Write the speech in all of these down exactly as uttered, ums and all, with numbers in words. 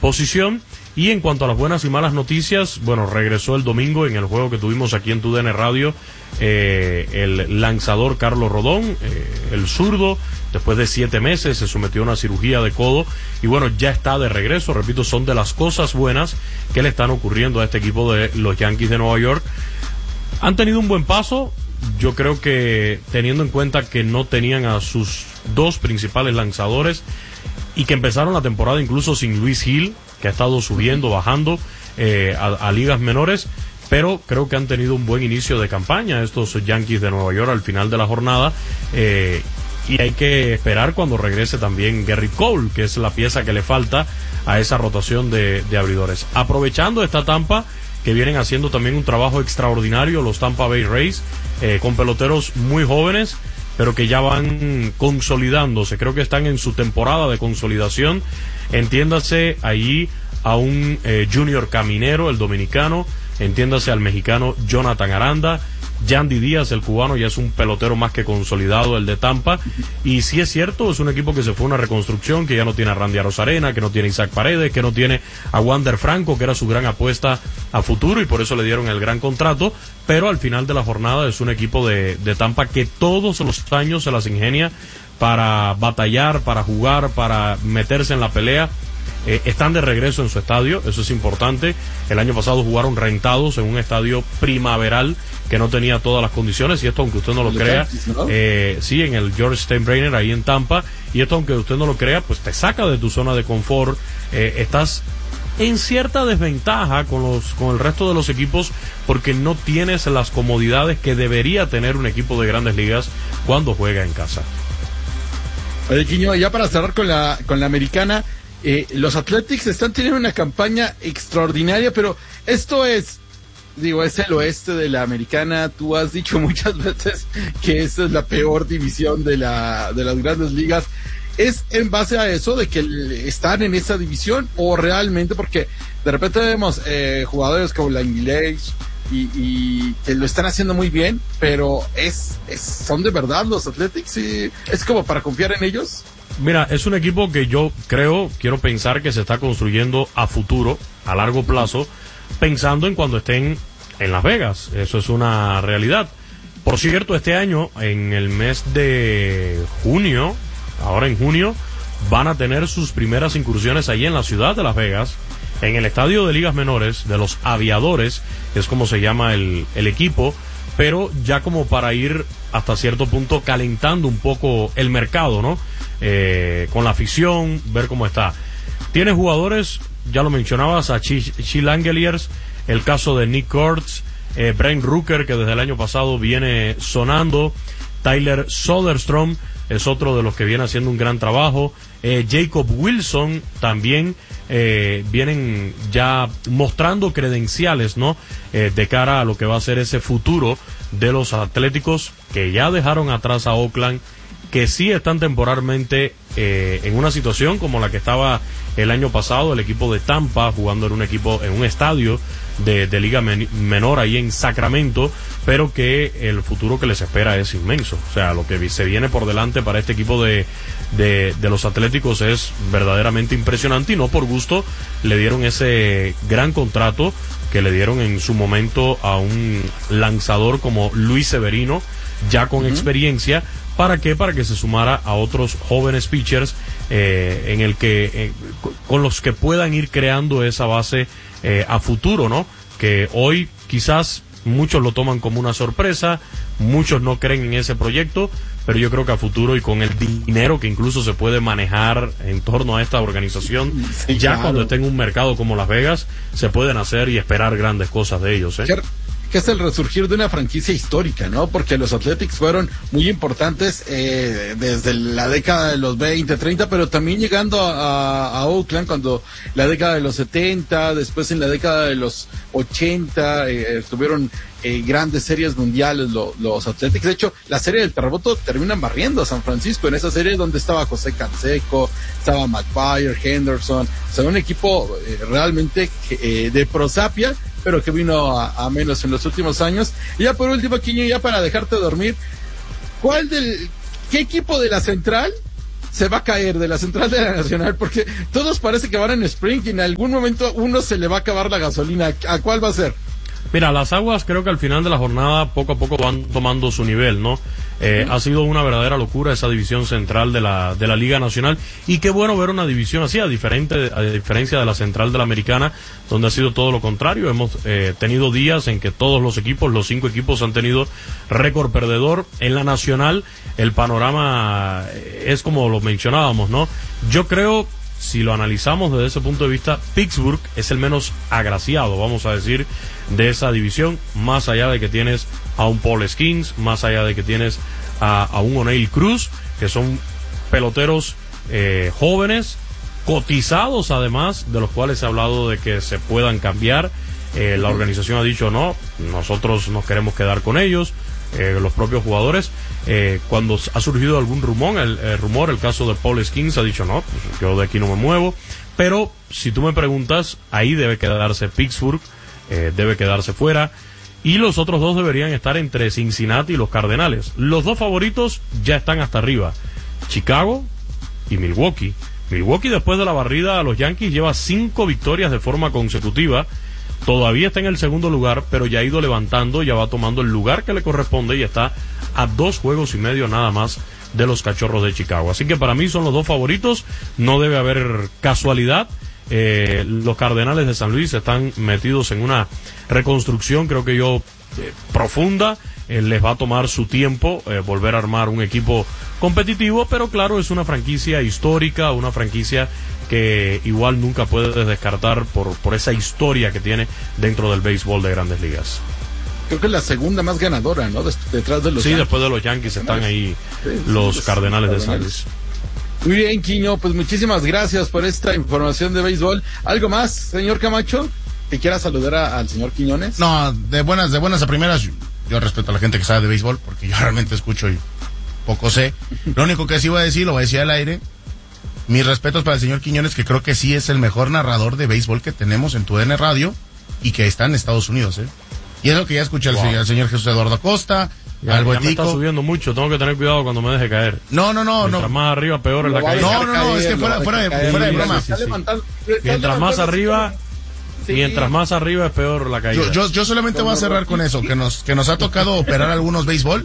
posición. Y en cuanto a las buenas y malas noticias, bueno, regresó el domingo en el juego que tuvimos aquí en T U D N Radio, eh, el lanzador Carlos Rodón, eh, el zurdo, después de siete meses se sometió a una cirugía de codo y bueno, ya está de regreso. Repito, son de las cosas buenas que le están ocurriendo a este equipo de los Yankees de Nueva York. Han tenido un buen paso, yo creo que teniendo en cuenta que no tenían a sus dos principales lanzadores y que empezaron la temporada incluso sin Luis Gil, que ha estado subiendo, bajando eh, a, a ligas menores, pero creo que han tenido un buen inicio de campaña estos Yankees de Nueva York al final de la jornada, eh, y hay que esperar cuando regrese también Gerrit Cole, que es la pieza que le falta a esa rotación de, de abridores. Aprovechando esta Tampa, que vienen haciendo también un trabajo extraordinario los Tampa Bay Rays, eh, con peloteros muy jóvenes, pero que ya van consolidándose. Creo que están en su temporada de consolidación. Entiéndase allí a un eh, Junior Caminero, el dominicano, entiéndase al mexicano Jonathan Aranda, Yandy Díaz, el cubano, ya es un pelotero más que consolidado, el de Tampa. Y sí es cierto, es un equipo que se fue a una reconstrucción, que ya no tiene a Randy Arozarena, que no tiene a Isaac Paredes, que no tiene a Wander Franco, que era su gran apuesta a futuro y por eso le dieron el gran contrato. Pero al final de la jornada es un equipo de, de Tampa que todos los años se las ingenia para batallar, para jugar, para meterse en la pelea. Eh, están de regreso en su estadio, eso es importante. El año pasado jugaron rentados en un estadio primaveral que no tenía todas las condiciones, y esto aunque usted no lo crea, eh, sí, en el George Steinbrenner ahí en Tampa, y esto aunque usted no lo crea, pues te saca de tu zona de confort. Eh, estás en cierta desventaja con los con el resto de los equipos porque no tienes las comodidades que debería tener un equipo de Grandes Ligas cuando juega en casa. Oye, Quiño, ya para cerrar con la con la americana, eh, los Athletics están teniendo una campaña extraordinaria, pero esto es, digo, es el oeste de la americana. Tú has dicho muchas veces que esta es la peor división de la de las Grandes Ligas. ¿Es en base a eso de que están en esa división o realmente porque de repente vemos eh, jugadores como Langillage y, y que lo están haciendo muy bien, pero es, es son de verdad los Athletics y es como para confiar en ellos? Mira, es un equipo que yo creo, quiero pensar que se está construyendo a futuro, a largo plazo, pensando en cuando estén en Las Vegas. Eso es una realidad. Por cierto, este año, en el mes de junio, ahora en junio, van a tener sus primeras incursiones allí en la ciudad de Las Vegas, en el estadio de ligas menores de los Aviadores, que es como se llama el, el equipo, pero ya como para ir hasta cierto punto calentando un poco el mercado, ¿no? Eh, con la afición, ver cómo está. Tiene jugadores, ya lo mencionabas, a Chi, Chi Langeliers, el caso de Nick Kurtz, eh, Brent Rooker, que desde el año pasado viene sonando, Tyler Soderstrom es otro de los que viene haciendo un gran trabajo, eh, Jacob Wilson también, eh, vienen ya mostrando credenciales, ¿no? Eh, de cara a lo que va a ser ese futuro de los Atléticos, que ya dejaron atrás a Oakland, que sí están temporalmente eh, en una situación como la que estaba el año pasado el equipo de Tampa, jugando en un equipo, en un estadio de, de liga men- menor ahí en Sacramento, pero que el futuro que les espera es inmenso. O sea, lo que se viene por delante para este equipo de, de, de los Atléticos es verdaderamente impresionante, y no por gusto le dieron ese gran contrato que le dieron en su momento a un lanzador como Luis Severino, ya con uh-huh. experiencia. ¿Para qué? Para que se sumara a otros jóvenes pitchers eh, en el que eh, con los que puedan ir creando esa base eh, a futuro, ¿no? Que hoy quizás muchos lo toman como una sorpresa, muchos no creen en ese proyecto, pero yo creo que a futuro y con el dinero que incluso se puede manejar en torno a esta organización, sí, ya claro. Cuando esté en un mercado como Las Vegas, se pueden hacer y esperar grandes cosas de ellos, ¿eh? Que es el resurgir de una franquicia histórica, ¿no? Porque los Athletics fueron muy importantes eh, desde la década de los veinte, treinta, pero también llegando a, a Oakland cuando la década de los setenta, después en la década de los ochenta, eh, tuvieron eh, grandes series mundiales lo, los Athletics. De hecho, la serie del terremoto terminan barriendo a San Francisco, en esa serie donde estaba José Canseco, estaba McGuire, Henderson, o sea, un equipo eh, realmente eh, de prosapia, pero que vino a, a menos en los últimos años. Y ya por último, Quiño, ya para dejarte dormir, ¿cuál del, qué equipo de la Central se va a caer de la central de la Nacional? Porque todos parece que van en sprint y en algún momento uno se le va a acabar la gasolina. ¿A cuál va a ser? Mira, las aguas creo que al final de la jornada poco a poco van tomando su nivel, ¿no? Eh, uh-huh. Ha sido una verdadera locura esa división central de la de la Liga Nacional, y qué bueno ver una división así, a, diferente, a diferencia de la central de la Americana, donde ha sido todo lo contrario. Hemos eh, tenido días en que todos los equipos, los cinco equipos han tenido récord perdedor. En la Nacional el panorama es como lo mencionábamos, ¿no? Yo creo, si lo analizamos desde ese punto de vista, Pittsburgh es el menos agraciado, vamos a decir, de esa división, más allá de que tienes a un Paul Skeens, más allá de que tienes a, a un O'Neal Cruz, que son peloteros eh, jóvenes, cotizados además, de los cuales se ha hablado de que se puedan cambiar. Eh, la organización ha dicho no, nosotros nos queremos quedar con ellos. Eh, los propios jugadores, eh, cuando ha surgido algún rumor, el, el rumor, el caso de Paul Skeens ha dicho no, pues yo de aquí no me muevo. Pero si tú me preguntas, ahí debe quedarse Pittsburgh, eh, debe quedarse fuera, y los otros dos deberían estar entre Cincinnati y los Cardenales. Los dos favoritos ya están hasta arriba, Chicago y Milwaukee. Milwaukee, después de la barrida a los Yankees, lleva cinco victorias de forma consecutiva. Todavía está en el segundo lugar, pero ya ha ido levantando, ya va tomando el lugar que le corresponde y está a dos juegos y medio nada más de los Cachorros de Chicago. Así que para mí son los dos favoritos, no debe haber casualidad. Eh, los Cardenales de San Luis están metidos en una reconstrucción, creo que yo, eh, profunda. Eh, les va a tomar su tiempo eh, volver a armar un equipo competitivo, pero claro, es una franquicia histórica, una franquicia que igual nunca puedes descartar por, por esa historia que tiene dentro del béisbol de Grandes Ligas. Creo que es la segunda más ganadora, ¿no? Detrás de los Sí, Yankees. Después de los Yankees están ahí sí, los sí, Cardenales de San Luis. Muy bien, Quiño, pues muchísimas gracias por esta información de béisbol. ¿Algo más, señor Camacho? ¿Que quiera saludar a, al señor Quiñones? No, de buenas, de buenas a primeras, yo, yo respeto a la gente que sabe de béisbol, porque yo realmente escucho y poco sé. Lo único que sí voy a decir, lo voy a decir al aire. Mis respetos para el señor Quiñones, que creo que sí es el mejor narrador de béisbol que tenemos en tu D N Radio y que está en Estados Unidos, ¿eh? Y es lo que ya escuché wow. al, al señor Jesús Eduardo Acosta, ya, al ya me está subiendo mucho, tengo que tener cuidado cuando me deje caer. No, no, no. Mientras no. más arriba, peor es la caída. No, no, no, es que fuera, fuera de, fuera de broma. Sí, sí, sí. Mientras más arriba... Sí. Mientras más arriba es peor la caída. Yo, yo, yo solamente voy a cerrar con eso, que nos, que nos ha tocado operar algunos béisbol.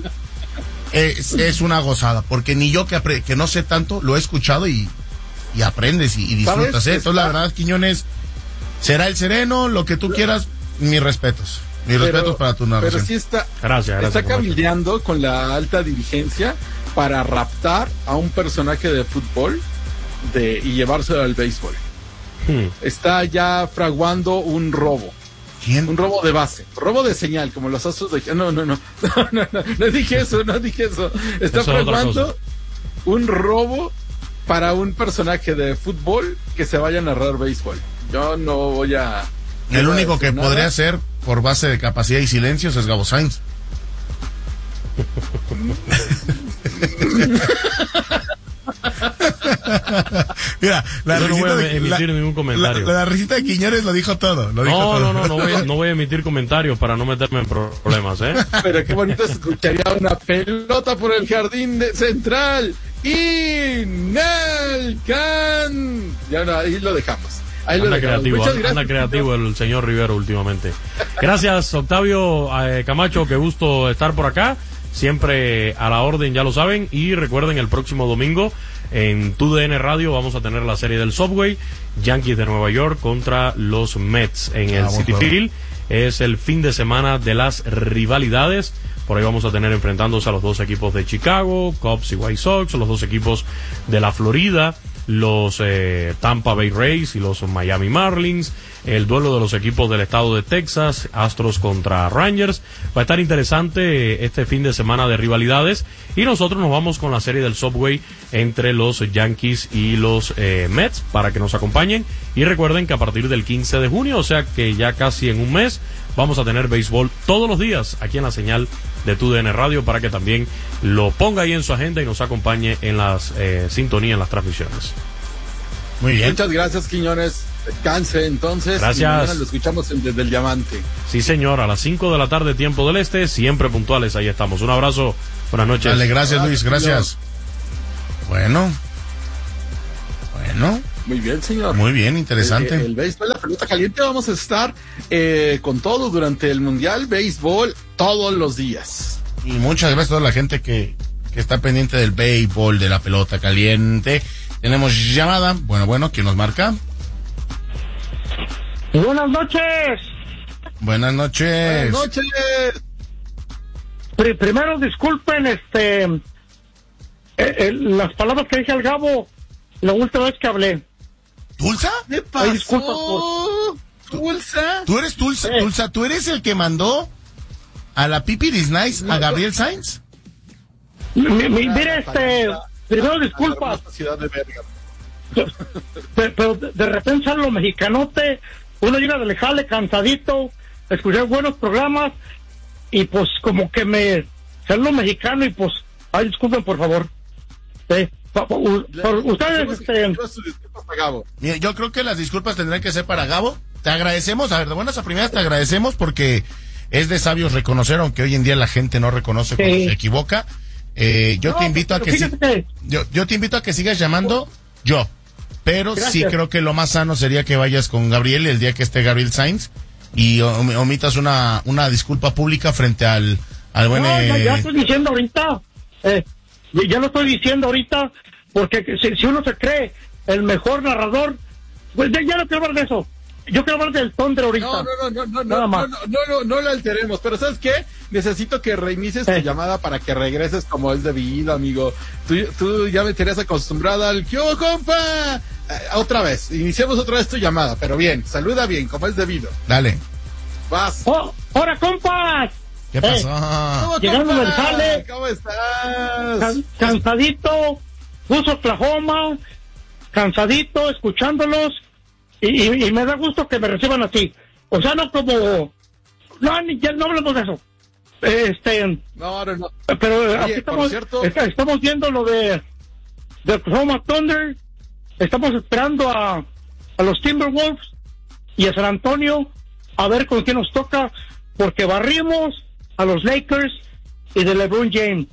Es, es una gozada, porque ni yo que, apre, que no sé tanto, lo he escuchado y, y aprendes y, y disfrutas, ¿eh? Entonces la verdad, Quiñones, será el sereno, lo que tú quieras, mis respetos. Mis pero, respetos para tu narración. Pero sí está, gracias, gracias, está cabildeando con la alta dirigencia para raptar a un personaje de fútbol de, y llevárselo al béisbol. Hmm. Está ya fraguando un robo. ¿Quién? Un robo de base, robo de señal, como los astros de... No, no, no, no, no, no, no dije eso, no dije eso. Está eso fraguando un robo para un personaje de fútbol que se vaya a narrar béisbol. Yo no voy a... No El único que nada. podría ser por base de capacidad y silencios es Gabo Sainz. Mira, la Yo no voy a de, emitir la, ningún comentario. La, la, la risita de Quiñones lo dijo todo. Lo dijo no, todo. no, no, no voy, a, no voy a emitir comentarios para no meterme en problemas, ¿eh? Pero qué bonito escucharía una pelota por el jardín de central. Y Nelcan. Ya no, ahí lo dejamos. Ahí anda lo creativo, anda, anda creativo el señor Rivero últimamente. Gracias, Octavio eh, Camacho, qué gusto estar por acá. Siempre a la orden, ya lo saben. Y recuerden, el próximo domingo en tu D N Radio vamos a tener la serie del Subway, Yankees de Nueva York contra los Mets en el ah, Citi Field. Es el fin de semana de las rivalidades. Por ahí vamos a tener enfrentándose a los dos equipos de Chicago, Cubs y White Sox, los dos equipos de la Florida, los eh, Tampa Bay Rays y los Miami Marlins, el duelo de los equipos del estado de Texas, Astros contra Rangers. Va a estar interesante este fin de semana de rivalidades y nosotros nos vamos con la serie del Subway entre los Yankees y los eh, Mets para que nos acompañen. Y recuerden que a partir del quince de junio, o sea que ya casi en un mes, vamos a tener béisbol todos los días aquí en la señal de tu D N Radio para que también lo ponga ahí en su agenda y nos acompañe en las eh, sintonía, en las transmisiones. Muy bien. Muchas gracias, Quiñones. Descanse entonces. Gracias. Y mañana lo escuchamos desde el Diamante. Sí, señor, a las cinco de la tarde, tiempo del este, siempre puntuales, ahí estamos. Un abrazo, buenas noches. Dale, gracias, Luis, gracias. Bueno, Bueno. Muy bien, señor. Muy bien, interesante. El, el béisbol, la pelota caliente, vamos a estar eh, con todo durante el Mundial Béisbol todos los días. Y muchas gracias a toda la gente que, que está pendiente del béisbol, de la pelota caliente. Tenemos llamada. Bueno, bueno, ¿quién nos marca? Buenas noches. Buenas noches. Buenas noches. Pri- primero disculpen este eh, eh, las palabras que dije al Gabo la última vez que hablé. ¿Tulsa? ¿Qué pasó? Ay, disculpa por- ¿Tulsa? ¿Tú eres Tulsa? Eh. Tulsa, ¿tú eres el que mandó a la Pipi This Nice a Gabriel Sainz? Mi- mi- mire, este, primero disculpas, Esta ciudad de Bergamo. pe- pero de, de repente sale lo mexicanote, uno llega del jale cansadito, escuché buenos programas y pues como que me sale lo mexicano y pues, ay, disculpen por favor. Eh, pa- pa- u- por ustedes, este, Mira, yo creo que las disculpas tendrán que ser para Gabo. Te agradecemos, a ver, de buenas a primeras te agradecemos porque es de sabios reconocer, aunque hoy en día la gente no reconoce cuando Sí. se equivoca. Eh, yo No, te invito a pero que, si- fíjate que- yo, yo te invito a que sigas llamando yo, pero sí Gracias. creo que lo más sano sería que vayas con Gabriel el día que esté Gabriel Sainz y om- omitas una una disculpa pública frente al al buen No, ya, eh, ya estoy diciendo ahorita, eh, ya, ya lo estoy diciendo ahorita, porque si, si uno se cree el mejor narrador, pues ya, ya no quiero hablar de eso. Yo quiero hablar del Thunder ahorita. No, no, no, no, no, Nada no, más. no, no, no, no lo alteremos. Pero ¿sabes qué? Necesito que reinicies Eh. tu llamada para que regreses como es debido, amigo. Tú, tú ya me tenías acostumbrada al ¿qué hubo, compa? Eh, otra vez, iniciamos otra vez tu llamada, pero bien, saluda bien, como es debido. Dale. Vas. ¡Oh, ¡Ahora, compas! ¿Qué Eh, pasó? ¿Cómo, llegando compa? del jale. ¿Cómo estás? can- cansadito, puso Oklahoma, cansadito, escuchándolos, y, y, y me da gusto que me reciban así. O sea, no como... No, ni- ya no hablamos de eso. Este... No, no, no. Pero Oye, aquí por estamos, cierto- está- estamos viendo lo de, de Oklahoma Thunder, estamos esperando a, a los Timberwolves y a San Antonio a ver con quién nos toca, porque barrimos a los Lakers y de LeBron James.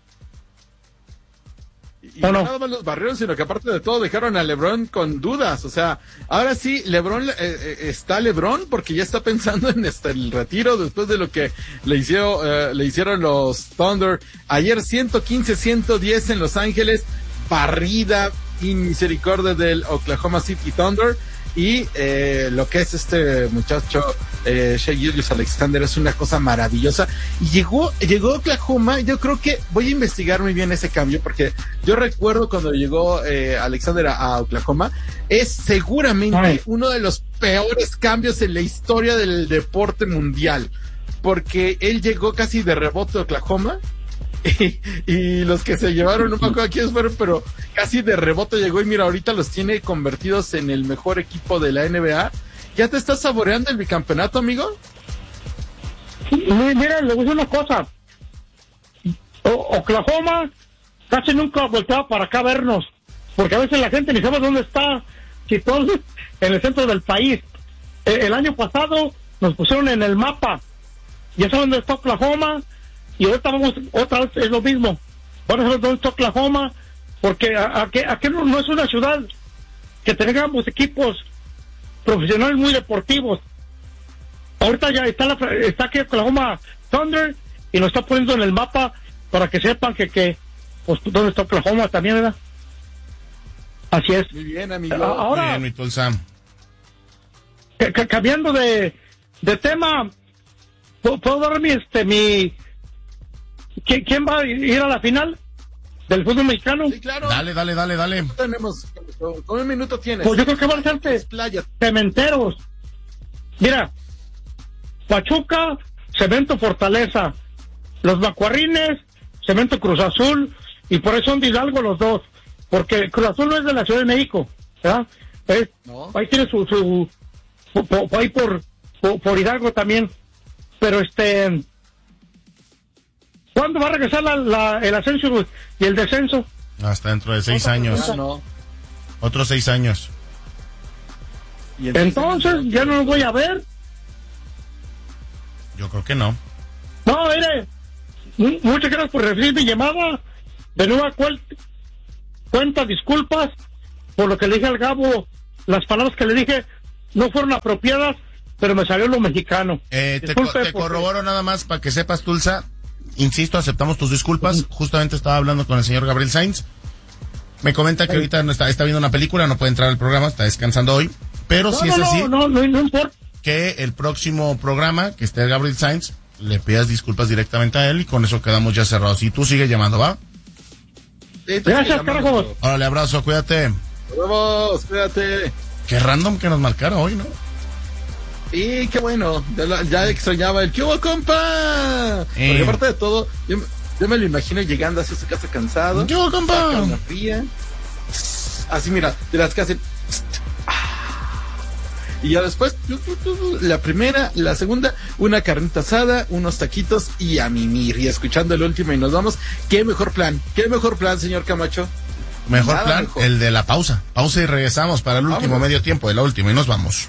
Y ¿O no no? nada más los barrieron, sino que aparte de todo dejaron a LeBron con dudas. O sea, ahora sí, LeBron eh, eh, está LeBron porque ya está pensando en este, el retiro después de lo que le hicieron, eh, le hicieron los Thunder. Ayer ciento quince a ciento diez en Los Ángeles, barrida y misericordia del Oklahoma City Thunder. Y eh, lo que es este muchacho eh, Shai Gilgeous-Alexander es una cosa maravillosa. Y llegó, llegó a Oklahoma. Yo creo que voy a investigar muy bien ese cambio, porque yo recuerdo cuando llegó eh, Alexander a, a Oklahoma, es seguramente Ay. uno de los peores cambios en la historia del deporte mundial, porque él llegó casi de rebote a Oklahoma. Y, y los que se llevaron, no me acuerdo quiénes fueron, pero casi de rebote llegó y mira, ahorita los tiene convertidos en el mejor equipo de la N B A. ¿Ya te estás saboreando el bicampeonato, amigo? Mi- Mira, le voy a decir una cosa. O- Oklahoma casi nunca volteaba para acá a vernos, porque a veces la gente ni sabe dónde está, si todos en el centro del país. Eh, el año pasado nos pusieron en el mapa, ya saben dónde está Oklahoma, y ahorita vamos, otra vez es lo mismo. Vamos a ver dónde está Oklahoma, porque a- aquí, aquí no, no es una ciudad que tengamos equipos profesionales muy deportivos. Ahorita ya está, la, está aquí Oklahoma Thunder y lo está poniendo en el mapa para que sepan que, que pues, dónde está Oklahoma también, ¿verdad? Así es. Muy bien, amigo. Ah, ahora- Muy bien, mi Tulsa. Ca- ca- cambiando de, de tema, ¿puedo, puedo dar mi, este, mi, ¿qui- ¿quién va a ir a la final del fútbol mexicano? Sí, claro. Dale, dale, dale, dale. Tenemos, con un minuto tienes. Pues yo creo que van a ser este, Playa. cementeros. Mira, Pachuca, Cemento Fortaleza, los Macuarrines, Cemento Cruz Azul, y por eso son de Hidalgo los dos, porque Cruz Azul no es de la Ciudad de México, ¿verdad? Es- No. Ahí tiene su, su, po- po- ahí por, por, por Hidalgo también, pero este, ¿cuándo va a regresar la, la- el ascenso y el descenso? Hasta dentro de seis Ah, años. no. Otros seis años. Y Entonces, ya no los voy a ver. Yo creo que no. No, mire, mu- muchas gracias por recibir mi llamada. De nueva cuel- cuenta, disculpas. por lo que le dije al Gabo, las palabras que le dije no fueron apropiadas, pero me salió lo mexicano. Eh, te, co- te corroboro nada más para que sepas, Tulsa. Insisto, aceptamos tus disculpas. Uh-huh. Justamente estaba hablando con el señor Gabriel Sainz. Me comenta que ahorita no está, está viendo una película, no puede entrar al programa, está descansando hoy. Pero no, si no, es no, así, no, no, no importa. Que el próximo programa, que esté Gabriel Sainz, le pidas disculpas directamente a él y con eso quedamos ya cerrados. Y tú sigues llamando, ¿va? Sí, gracias, carajos. Órale, abrazo, cuídate. Nos vemos, cuídate. Qué random que nos marcaron hoy, ¿no? Y qué bueno, ya, la, ya extrañaba el ¿qué hubo, compa? Eh. Porque aparte de todo, yo, yo me lo imagino llegando hacia su casa cansado. ¿Qué hubo, compa? Una fría. Así, mira, de las que hacen. Y ya después, la primera, la segunda, una carnita asada, unos taquitos y a mimir. Y escuchando el último y nos vamos. ¿Qué mejor plan? ¿Qué mejor plan, señor Camacho? Mejor Nada plan, mejor. El de la pausa. Pausa y regresamos para el último Vámonos. medio tiempo de la última y nos vamos.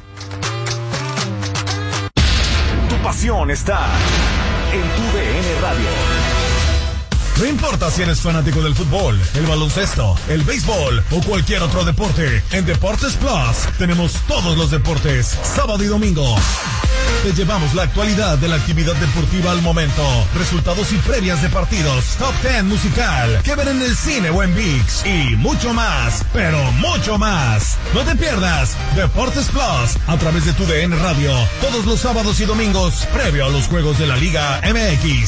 Tu pasión está en tu D N Radio. No importa si eres fanático del fútbol, el baloncesto, el béisbol o cualquier otro deporte, en Deportes Plus tenemos todos los deportes, sábado y domingo. Te llevamos la actualidad de la actividad deportiva al momento, resultados y previas de partidos, top ten musical, que ver en el cine o en ViX y mucho más, pero mucho más. No te pierdas Deportes Plus a través de tu D N Radio, todos los sábados y domingos, previo a los juegos de la Liga M X.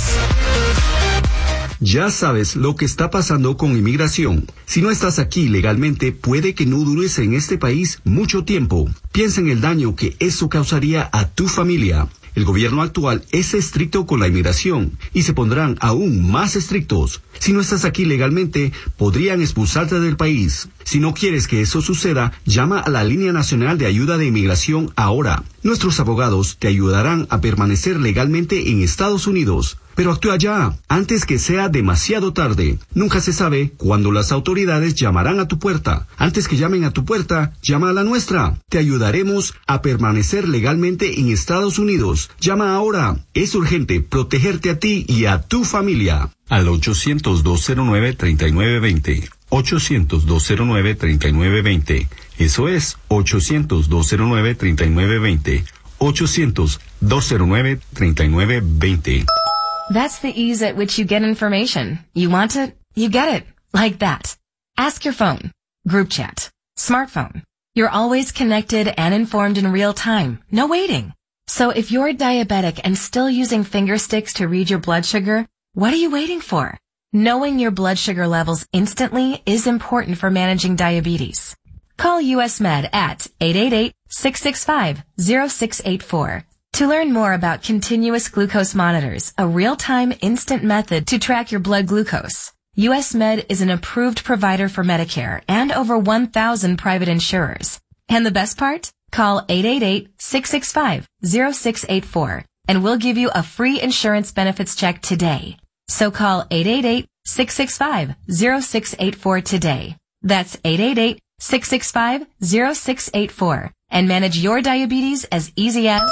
Ya sabes lo que está pasando con inmigración. Si no estás aquí legalmente, puede que no dures en este país mucho tiempo. Piensa en el daño que eso causaría a tu familia. El gobierno actual es estricto con la inmigración y se pondrán aún más estrictos. Si no estás aquí legalmente, podrían expulsarte del país. Si no quieres que eso suceda, llama a la Línea Nacional de Ayuda de Inmigración ahora. Nuestros abogados te ayudarán a permanecer legalmente en Estados Unidos. Pero actúa ya, antes que sea demasiado tarde. Nunca se sabe cuándo las autoridades llamarán a tu puerta. Antes que llamen a tu puerta, llama a la nuestra. Te ayudaremos a permanecer legalmente en Estados Unidos. Llama ahora. Es urgente protegerte a ti y a tu familia. Al ochocientos, dos cero nueve, treinta y nueve veinte. ochocientos, dos cero nueve, treinta y nueve veinte. Eso es ochocientos, dos cero nueve, treinta y nueve veinte. ochocientos, dos cero nueve, treinta y nueve veinte. That's the ease at which you get information. You want it, you get it. Like that. Ask your phone. Group chat. Smartphone. You're always connected and informed in real time. No waiting. So if you're diabetic and still using finger sticks to read your blood sugar, what are you waiting for? Knowing your blood sugar levels instantly is important for managing diabetes. Call U S Med at eight eight eight, six six five, zero six eight four. To learn more about continuous glucose monitors, a real-time instant method to track your blood glucose, U S Med is an approved provider for Medicare and over one thousand private insurers. And the best part? Call eight eight eight, six six five, zero six eight four and we'll give you a free insurance benefits check today. So call eight eight eight, six six five, zero six eight four today. That's eight eight eight, six six five, zero six eight four and manage your diabetes as easy as...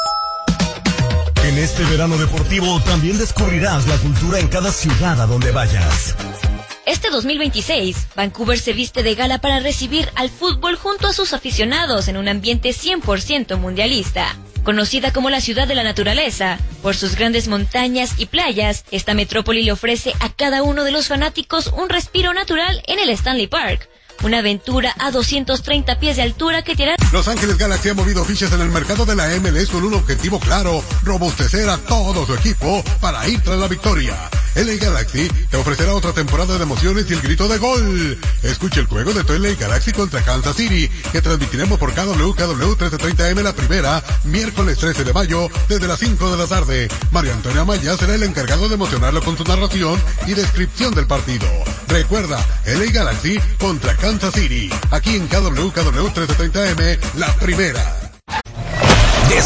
En este verano deportivo también descubrirás la cultura en cada ciudad a donde vayas. Este dos mil veintiséis, Vancouver se viste de gala para recibir al fútbol junto a sus aficionados en un ambiente cien por ciento mundialista. Conocida como la ciudad de la naturaleza, por sus grandes montañas y playas, esta metrópoli le ofrece a cada uno de los fanáticos un respiro natural en el Stanley Park. Una aventura a doscientos treinta pies de altura que te hará... Los Ángeles Galaxy ha movido fichas en el mercado de la M L S con un objetivo claro: robustecer a todo su equipo para ir tras la victoria. L A Galaxy te ofrecerá otra temporada de emociones y el grito de gol. Escucha el juego de tu L A Galaxy contra Kansas City, que transmitiremos por K W K W trece treinta M la primera, miércoles trece de mayo, desde las cinco de la tarde. Mario Antonio Amaya será el encargado de emocionarlo con su narración y descripción del partido. Recuerda, L A Galaxy contra Kansas City, aquí en K W K W trece treinta M, la primera.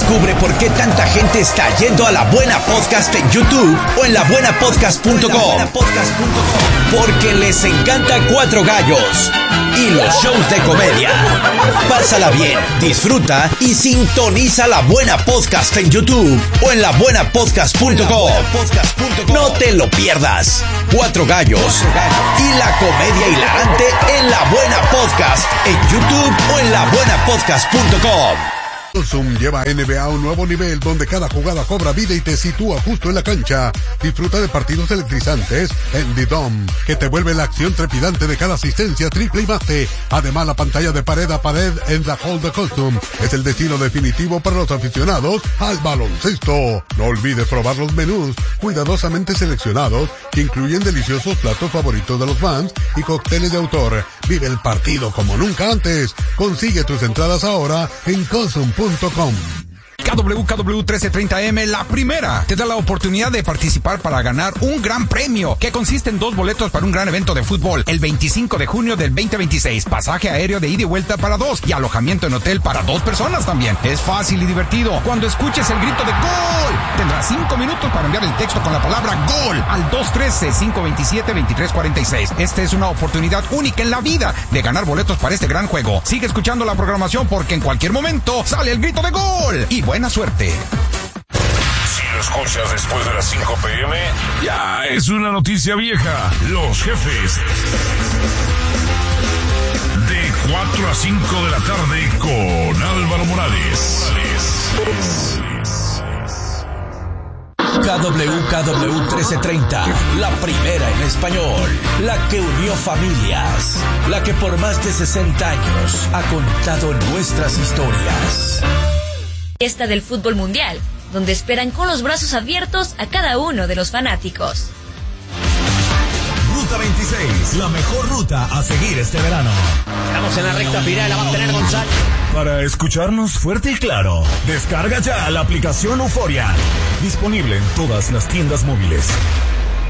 Descubre por qué tanta gente está yendo a La Buena Podcast en YouTube o en la buena podcast punto com. Porque les encanta Cuatro Gallos y los shows de comedia. Pásala bien, disfruta y sintoniza La Buena Podcast en YouTube o en la buena podcast punto com. No te lo pierdas. Cuatro Gallos y la comedia hilarante en La Buena Podcast en YouTube o en la buena podcast punto com. Zoom lleva a N B A a un nuevo nivel donde cada jugada cobra vida y te sitúa justo en la cancha. Disfruta de partidos electrizantes en The Dome, que te vuelve la acción trepidante de cada asistencia, triple y base. Además, la pantalla de pared a pared en The Hall de Custom es el destino definitivo para los aficionados al baloncesto. No olvides probar los menús cuidadosamente seleccionados que incluyen deliciosos platos favoritos de los fans y cócteles de autor. Vive el partido como nunca antes. Consigue tus entradas ahora en custom punto com. K W K W trece treinta M, la primera, te da la oportunidad de participar para ganar un gran premio, que consiste en dos boletos para un gran evento de fútbol, el veinticinco de junio del veinte veintiséis, pasaje aéreo de ida y vuelta para dos, y alojamiento en hotel para dos personas también. Es fácil y divertido. Cuando escuches el grito de ¡Gol!, tendrás cinco minutos para enviar el texto con la palabra ¡Gol! al dos uno tres, cinco dos siete, dos tres cuatro seis. Esta es una oportunidad única en la vida de ganar boletos para este gran juego. Sigue escuchando la programación porque en cualquier momento sale el grito de ¡Gol! Y buena suerte. Si lo escuchas después de las cinco pe eme, ya es una noticia vieja. Los Jefes. De cuatro a cinco de la tarde con Álvaro Morales. K W K W trece treinta, la primera en español, la que unió familias, la que por más de sesenta años ha contado nuestras historias. Esta del fútbol mundial, donde esperan con los brazos abiertos a cada uno de los fanáticos. Ruta veintiséis, la mejor ruta a seguir este verano. Estamos en la recta final, la va a tener González. Para escucharnos fuerte y claro, descarga ya la aplicación Euforia. Disponible en todas las tiendas móviles.